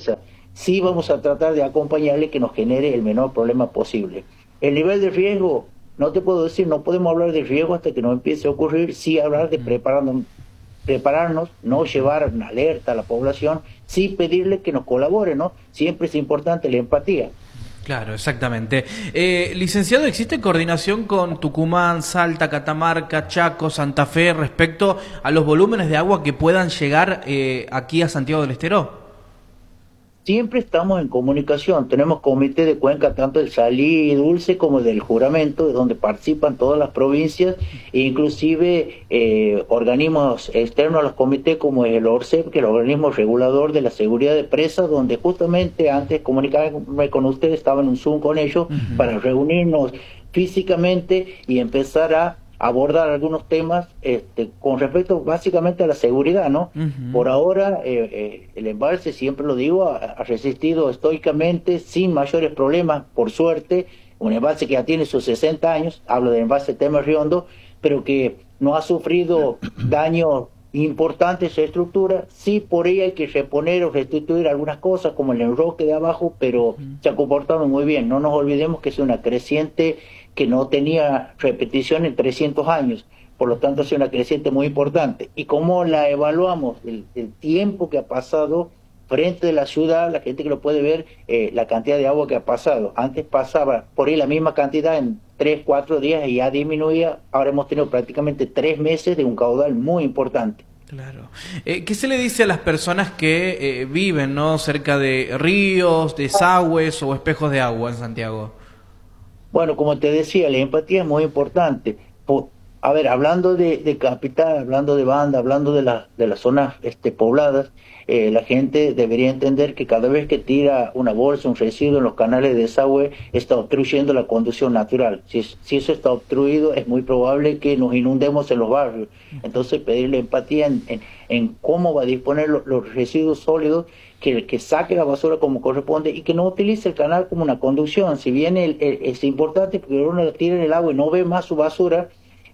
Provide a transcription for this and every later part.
empresa. Sí vamos a tratar de acompañarle que nos genere el menor problema posible. El nivel de riesgo, no te puedo decir, no podemos hablar de riesgo hasta que nos empiece a ocurrir, sí hablar de prepararnos, no llevar una alerta a la población, sí pedirle que nos colabore, ¿no? Siempre es importante la empatía. Claro, exactamente. Licenciado, ¿existe coordinación con Tucumán, Salta, Catamarca, Chaco, Santa Fe respecto a los volúmenes de agua que puedan llegar aquí a Santiago del Estero? Siempre estamos en comunicación, tenemos comité de cuenca tanto del Salí y Dulce como del Juramento, donde participan todas las provincias, e inclusive organismos externos a los comités como es el ORCEP, que es el organismo regulador de la seguridad de presas, donde justamente antes de comunicarme con ustedes estaba en un Zoom con ellos para reunirnos físicamente y empezar a abordar algunos temas con respecto básicamente a la seguridad, ¿no? Por ahora el embalse, siempre lo digo, ha resistido estoicamente sin mayores problemas, por suerte, un embalse que ya tiene sus 60 años, hablo del embalse Tema Riondo, pero que no ha sufrido daños importantes su estructura. Sí, por ahí hay que reponer o restituir algunas cosas como el enroque de abajo, pero se ha comportado muy bien. No nos olvidemos que es una creciente que no tenía repetición en 300 años, por lo tanto es una creciente muy importante. ¿Y cómo la evaluamos? El tiempo que ha pasado frente de la ciudad, la gente que lo puede ver, la cantidad de agua que ha pasado. Antes pasaba por ahí la misma cantidad en 3, 4 días y ya disminuía. Ahora hemos tenido prácticamente 3 meses de un caudal muy importante. Claro. ¿Qué se le dice a las personas que viven, ¿no?, cerca de ríos, desagües o espejos de agua en Santiago? Bueno, como te decía, la empatía es muy importante. A ver, hablando de capital, hablando de banda, hablando de las zonas pobladas, la gente debería entender que cada vez que tira una bolsa, un residuo en los canales de desagüe, está obstruyendo la conducción natural. Si eso está obstruido, es muy probable que nos inundemos en los barrios. Entonces, pedirle empatía en cómo va a disponer los residuos sólidos, que saque la basura como corresponde y que no utilice el canal como una conducción. Si bien es importante porque uno lo tira en el agua y no ve más su basura,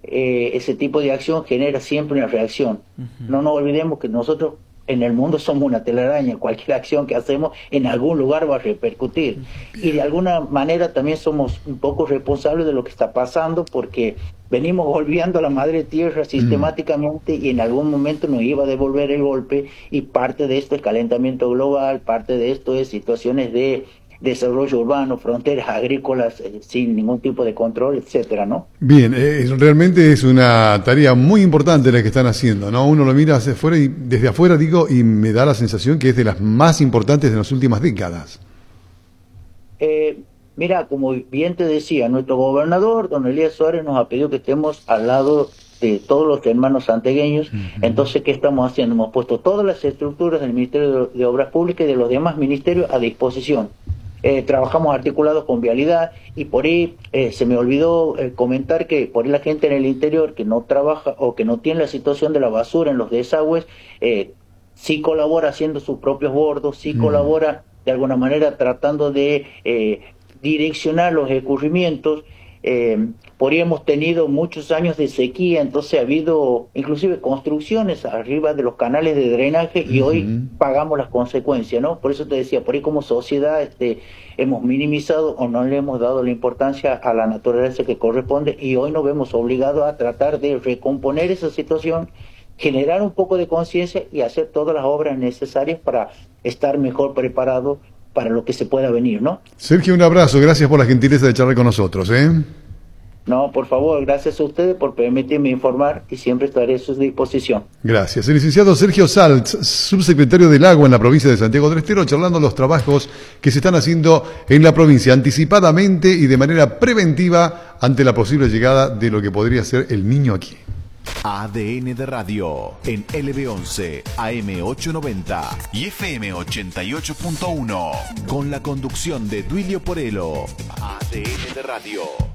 ese tipo de acción genera siempre una reacción. No nos olvidemos que nosotros en el mundo somos una telaraña, cualquier acción que hacemos en algún lugar va a repercutir. Y de alguna manera también somos un poco responsables de lo que está pasando, porque venimos golpeando a la madre tierra sistemáticamente y en algún momento nos iba a devolver el golpe, y parte de esto es calentamiento global, parte de esto es situaciones de desarrollo urbano, fronteras agrícolas sin ningún tipo de control, etcétera, ¿no? Bien, realmente es una tarea muy importante la que están haciendo, ¿no? Uno lo mira hacia afuera y desde afuera digo, y me da la sensación que es de las más importantes de las últimas décadas. Mira, como bien te decía, nuestro gobernador, don Elías Suárez, nos ha pedido que estemos al lado de todos los hermanos santiagueños. Entonces, ¿qué estamos haciendo? Hemos puesto todas las estructuras del Ministerio de Obras Públicas y de los demás ministerios a disposición. Trabajamos articulados con Vialidad, y por ahí se me olvidó comentar que por ahí la gente en el interior que no trabaja o que no tiene la situación de la basura en los desagües, sí colabora haciendo sus propios bordos, sí colabora de alguna manera tratando de direccionar los escurrimientos. Por ahí hemos tenido muchos años de sequía, entonces ha habido inclusive construcciones arriba de los canales de drenaje y hoy pagamos las consecuencias, ¿no? Por eso te decía, por ahí como sociedad hemos minimizado o no le hemos dado la importancia a la naturaleza que corresponde, y hoy nos vemos obligados a tratar de recomponer esa situación, generar un poco de conciencia y hacer todas las obras necesarias para estar mejor preparados para lo que se pueda venir, ¿no? Sergio, un abrazo, gracias por la gentileza de charlar con nosotros, No, por favor, gracias a ustedes por permitirme informar y siempre estaré a su disposición. Gracias. El licenciado Sergio Saltz, subsecretario del Agua en la provincia de Santiago del Estero, charlando los trabajos que se están haciendo en la provincia anticipadamente y de manera preventiva ante la posible llegada de lo que podría ser el Niño aquí. ADN de Radio en LB11, AM890 y FM88.1 con la conducción de Duilio Porello. ADN de Radio.